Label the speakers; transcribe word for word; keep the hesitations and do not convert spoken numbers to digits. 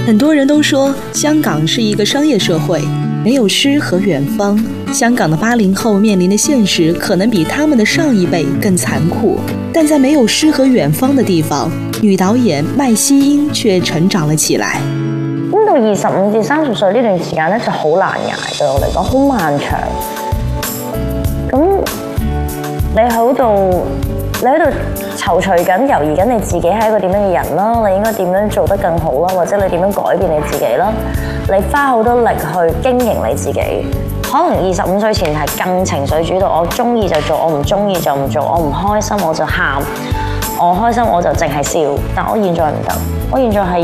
Speaker 1: 很多人都说香港是一个商业社会，没有诗和远方。香港的八零后面临的现实可能比他们的上一輩更殘酷，但在沒有詩和遠方的地方，女導演麥希英卻成長了起來。
Speaker 2: 咁到二十五至三十歲呢段時間咧就好難捱，對我嚟講好漫長。咁你喺度，你喺度躊躇緊、猶豫緊你自己係一個點樣嘅人啦，你應該點樣做得更好啦，或者你點樣改變你自己啦？你花好多力去經營你自己。可能二十五歲前係更情緒主導，我中意就做，我唔中意就唔做，我唔開心我就喊，我開心我就淨係笑。但我現在唔得，我現在係